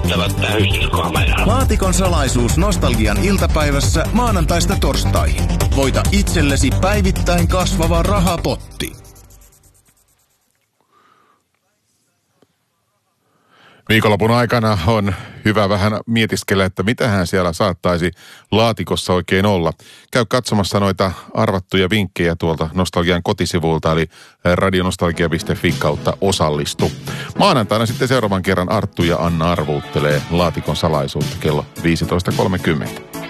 soittavat tähystyskameraan. Laatikon salaisuus nostalgian iltapäivässä maanantaista torstaihin. Voita itsellesi päivittäin kasvava rahapotti. Viikonlopun aikana on hyvä vähän mietiskellä, että mitähän siellä saattaisi laatikossa oikein olla. Käy katsomassa noita arvattuja vinkkejä tuolta Nostalgian kotisivuilta, eli radionostalgia.fi kautta osallistu. Maanantaina sitten seuraavan kerran Arttu ja Anna arvuuttelee laatikon salaisuutta kello 15.30.